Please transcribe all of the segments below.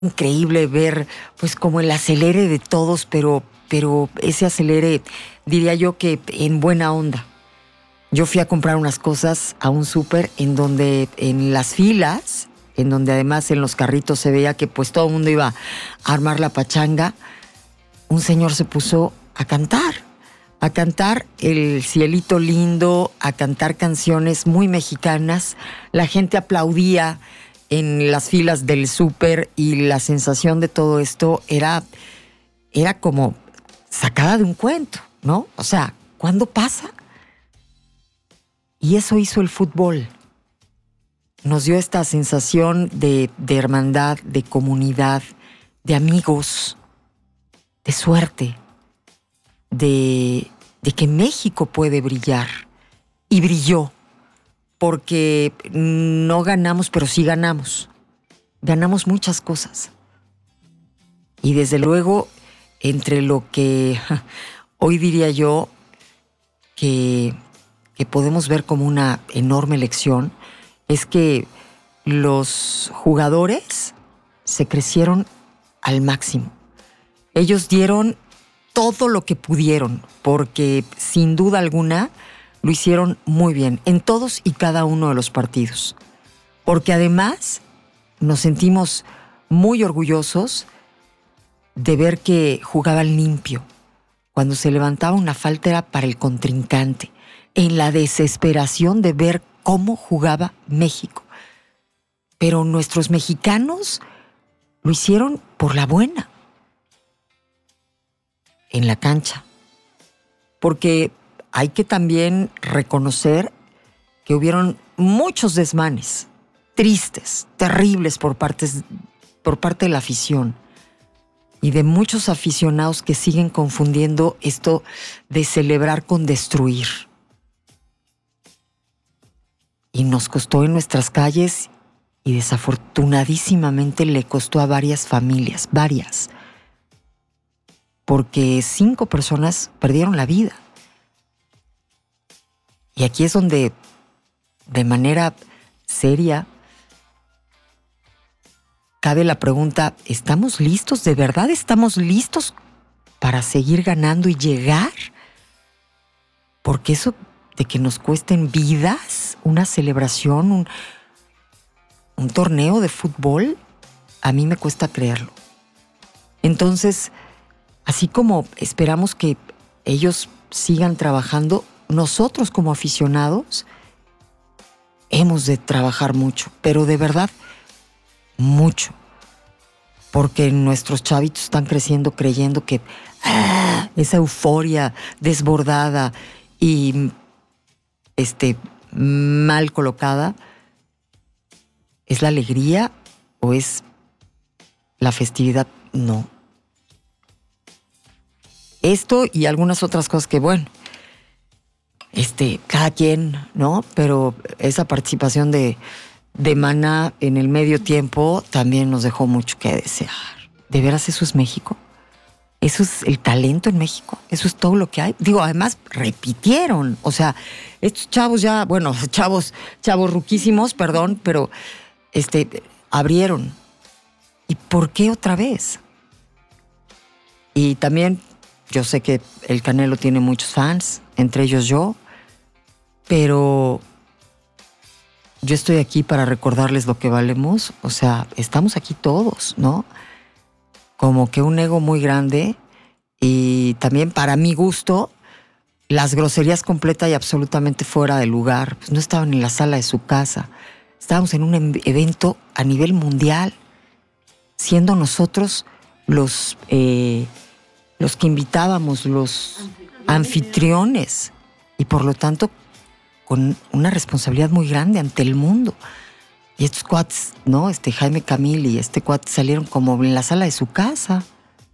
increíble ver pues como el acelere de todos, pero ese acelere diría yo que en buena onda. Yo fui a comprar unas cosas a un súper en donde en las filas, en donde además en los carritos se veía que pues todo el mundo iba a armar la pachanga, un señor se puso a cantar El Cielito Lindo, a cantar canciones muy mexicanas. La gente aplaudía en las filas del súper y la sensación de todo esto era como sacada de un cuento, ¿no? O sea, ¿cuándo pasa? Y eso hizo el fútbol. Nos dio esta sensación de hermandad, de comunidad, de amigos, de suerte, de que México puede brillar. Y brilló, porque no ganamos, pero sí ganamos. Ganamos muchas cosas. Y desde luego, entre lo que hoy diría yo que podemos ver como una enorme lección, es que los jugadores se crecieron al máximo. Ellos dieron todo lo que pudieron, porque sin duda alguna lo hicieron muy bien en todos y cada uno de los partidos. Porque además nos sentimos muy orgullosos de ver que jugaban limpio. Cuando se levantaba una falta era para el contrincante, en la desesperación de ver cómo jugaba México. Pero nuestros mexicanos lo hicieron por la buena, en la cancha. Porque hay que también reconocer que hubieron muchos desmanes, tristes, terribles por parte de la afición. Y de muchos aficionados que siguen confundiendo esto de celebrar con destruir. Y nos costó en nuestras calles y desafortunadísimamente le costó a varias familias, varias. Porque 5 personas perdieron la vida. Y aquí es donde, de manera seria, cabe la pregunta, ¿estamos listos? ¿De verdad estamos listos para seguir ganando y llegar? Porque eso de que nos cuesten vidas, una celebración, un torneo de fútbol, a mí me cuesta creerlo. Entonces, así como esperamos que ellos sigan trabajando, nosotros como aficionados hemos de trabajar mucho, pero de verdad mucho, porque nuestros chavitos están creciendo creyendo que esa euforia desbordada y mal colocada es la alegría o es la festividad. No. Esto y algunas otras cosas que, bueno, cada quien, ¿no? Pero esa participación de Maná en el medio tiempo también nos dejó mucho que desear. ¿De veras eso es México? ¿Eso es el talento en México? ¿Eso es todo lo que hay? Digo, además repitieron. O sea, estos chavos ya, bueno, chavos ruquísimos, perdón, pero abrieron. ¿Y por qué otra vez? Y también yo sé que el Canelo tiene muchos fans, entre ellos yo, pero yo estoy aquí para recordarles lo que valemos. O sea, estamos aquí todos, ¿no? Como que un ego muy grande y también para mi gusto las groserías completa y absolutamente fuera de lugar. Pues no estaban en la sala de su casa, estábamos en un evento a nivel mundial, siendo nosotros los que invitábamos, los anfitriones y por lo tanto con una responsabilidad muy grande ante el mundo. Y estos cuates, ¿no? Jaime Camil y este cuate salieron como en la sala de su casa.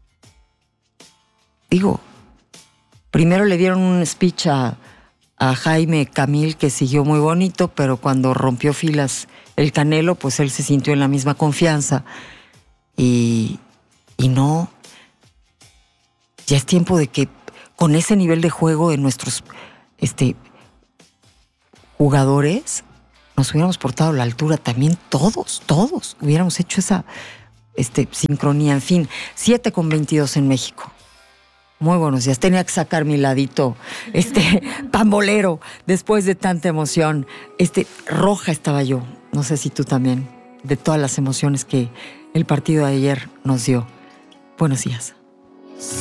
Digo, primero le dieron un speech a Jaime Camil que siguió muy bonito, pero cuando rompió filas el Canelo, pues él se sintió en la misma confianza. Y no. Ya es tiempo de que con ese nivel de juego de nuestros jugadores nos hubiéramos portado a la altura también todos hubiéramos hecho sincronía, en fin. 7:22 en México. Muy buenos días. Tenía que sacar mi ladito pambolero después de tanta emoción. Roja estaba yo. No sé si tú también. De todas las emociones que el partido de ayer nos dio. Buenos días.